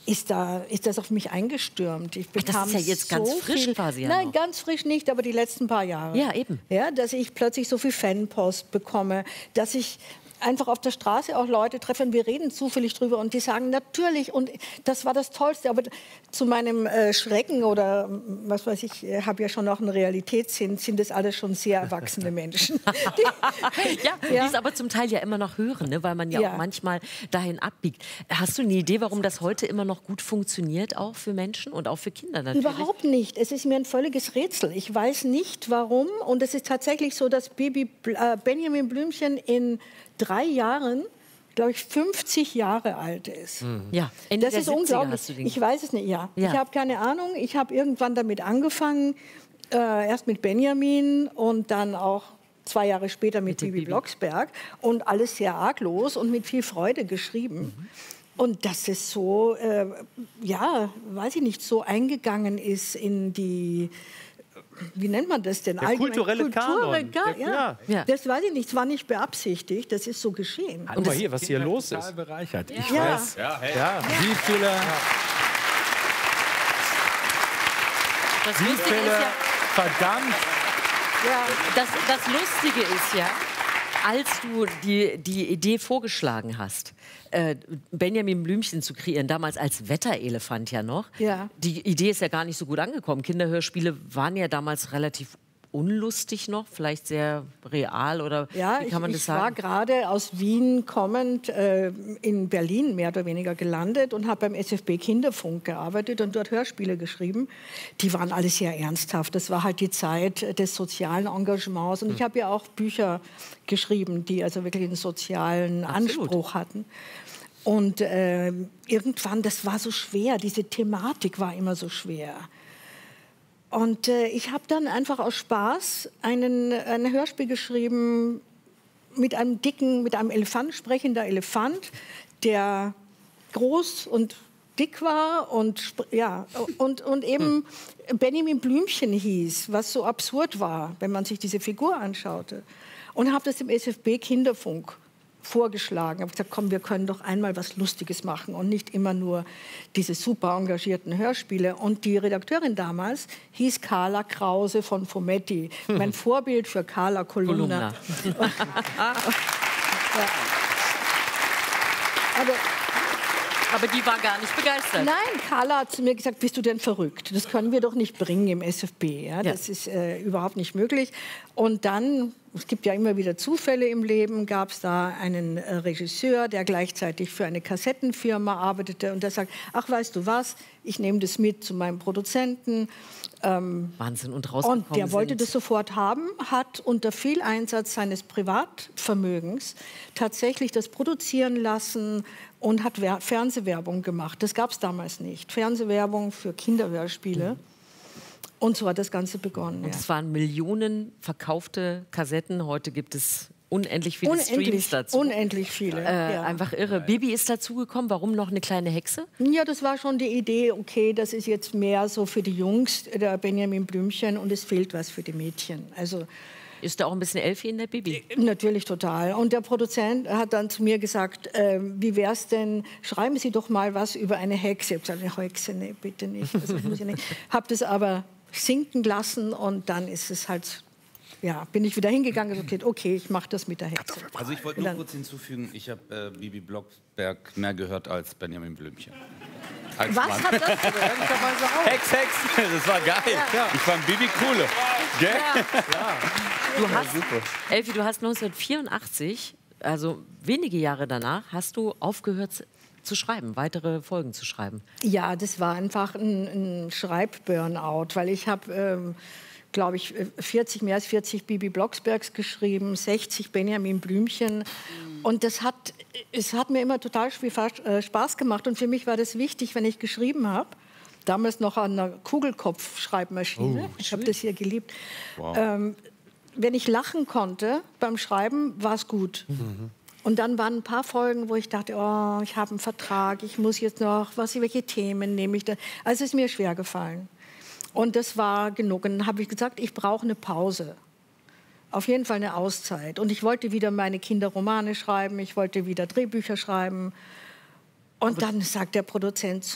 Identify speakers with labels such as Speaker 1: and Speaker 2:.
Speaker 1: ist das auf mich eingestürmt. Ich bekam
Speaker 2: das ist ja jetzt ganz frisch quasi. Ja,
Speaker 1: nein, ganz frisch nicht, aber die letzten paar Jahre.
Speaker 2: Ja, eben.
Speaker 1: Ja, dass ich plötzlich so viel Fanpost bekomme, dass ich einfach auf der Straße auch Leute treffe und wir reden zufällig drüber und die sagen, natürlich, und das war das Tollste. Aber zu meinem Schrecken oder was weiß ich, habe ja schon auch einen Realitätssinn, sind das alles schon sehr erwachsene Menschen.
Speaker 2: Die es aber zum Teil ja immer noch hören, ne? Weil man ja auch manchmal dahin abbiegt. Hast du eine Idee, warum das heute immer noch gut funktioniert, auch für Menschen und auch für Kinder natürlich?
Speaker 1: Überhaupt nicht. Es ist mir ein völliges Rätsel. Ich weiß nicht, warum. Und es ist tatsächlich so, dass Benjamin Blümchen in 3 Jahren, glaube ich, 50 Jahre alt ist.
Speaker 2: Ja,
Speaker 1: das ist unglaublich. Ich weiß es nicht, ja. Ich habe keine Ahnung. Ich habe irgendwann damit angefangen, erst mit Benjamin und dann auch 2 Jahre später mit Bibi Blocksberg und alles sehr arglos und mit viel Freude geschrieben. Und dass es so, ja, weiß ich nicht, so eingegangen ist in die, wie nennt man das denn?
Speaker 3: Der kulturelle Kanon.
Speaker 1: Ja. Das weiß ich nicht, es war nicht beabsichtigt, das ist so geschehen.
Speaker 3: Guck mal hier, was hier los ist.
Speaker 4: Bereichert. Ich
Speaker 1: Ja.
Speaker 4: weiß, wie viele...
Speaker 2: Das Lustige ist ja,
Speaker 4: verdammt...
Speaker 2: das Lustige ist ja, als du die Idee vorgeschlagen hast, Benjamin Blümchen zu kreieren, damals als Wetterelefant ja noch, die Idee ist ja gar nicht so gut angekommen. Kinderhörspiele waren ja damals relativ unlustig noch, vielleicht sehr real oder wie kann man das sagen?
Speaker 1: Ich war gerade aus Wien kommend in Berlin mehr oder weniger gelandet und habe beim SFB Kinderfunk gearbeitet und dort Hörspiele geschrieben. Die waren alle sehr ernsthaft. Das war halt die Zeit des sozialen Engagements. Und ich habe ja auch Bücher geschrieben, die also wirklich einen sozialen Anspruch hatten. Und irgendwann, das war so schwer, diese Thematik war immer so schwer. Und ich habe dann einfach aus Spaß ein Hörspiel geschrieben mit einem Elefant, sprechender Elefant, der groß und dick war und eben Benjamin Blümchen hieß, was so absurd war, wenn man sich diese Figur anschaute. Und habe das im SFB Kinderfunk vorgeschlagen. Ich habe gesagt, komm, wir können doch einmal was Lustiges machen und nicht immer nur diese super engagierten Hörspiele. Und die Redakteurin damals hieß Carla Krause von Fumetti. Mein Vorbild für Carla Kolumna.
Speaker 2: Aber die war gar nicht begeistert.
Speaker 1: Nein, Carla hat zu mir gesagt, bist du denn verrückt? Das können wir doch nicht bringen im SFB. Ja? Das ist überhaupt nicht möglich. Und dann, es gibt ja immer wieder Zufälle im Leben, gab es da einen Regisseur, der gleichzeitig für eine Kassettenfirma arbeitete und der sagt, ach, weißt du was, ich nehme das mit zu meinem Produzenten.
Speaker 2: Wahnsinn, und rausgekommen
Speaker 1: Und der wollte das sofort haben, hat unter viel Einsatz seines Privatvermögens tatsächlich das produzieren lassen und hat Fernsehwerbung gemacht. Das gab es damals nicht. Fernsehwerbung für Kinderhörspiele. Und so hat das Ganze begonnen.
Speaker 2: Und es waren Millionen verkaufte Kassetten. Heute gibt es unendlich viele Streams dazu.
Speaker 1: Unendlich viele.
Speaker 2: Einfach irre. Bibi ist dazugekommen. Warum noch eine kleine Hexe?
Speaker 1: Ja, das war schon die Idee, okay, das ist jetzt mehr so für die Jungs, der Benjamin Blümchen, und es fehlt was für die Mädchen. Also,
Speaker 2: ist da auch ein bisschen Elfi in der Bibi?
Speaker 1: Natürlich total. Und der Produzent hat dann zu mir gesagt, wie wär's denn, schreiben Sie doch mal was über eine Hexe. Ich habe gesagt, eine Hexe, nee, bitte nicht. Das muss ich nicht. Habe das aber sinken lassen und dann ist es halt, ja, bin ich wieder hingegangen und gesagt, okay, ich mache das mit der Hexe.
Speaker 5: Also ich wollte nur kurz hinzufügen, ich habe Bibi Blocksberg mehr gehört als Benjamin Blümchen.
Speaker 1: Was hat das ehrlicherweise auch?
Speaker 5: Hex, das war geil. Ja. Ich fand Bibi cool.
Speaker 2: Du hast, Elfi, du hast 1984, also wenige Jahre danach, hast du aufgehört zu schreiben, weitere Folgen zu schreiben.
Speaker 1: Ja, das war einfach ein Schreibburnout, weil ich habe, glaube ich, mehr als 40 Bibi Blocksbergs geschrieben, 60 Benjamin Blümchen. Und es hat mir immer total viel Spaß gemacht. Und für mich war das wichtig, wenn ich geschrieben habe, damals noch an einer Kugelkopf-Schreibmaschine, ich habe das hier geliebt, wenn ich lachen konnte beim Schreiben, war es gut. Und dann waren ein paar Folgen, wo ich dachte, oh, ich habe einen Vertrag, ich muss jetzt noch, welche Themen nehme ich da? Also es ist mir schwer gefallen. Und das war genug. Und dann habe ich gesagt, ich brauche eine Pause. Auf jeden Fall eine Auszeit. Und ich wollte wieder meine Kinderromane schreiben, ich wollte wieder Drehbücher schreiben. Und dann sagt der Produzent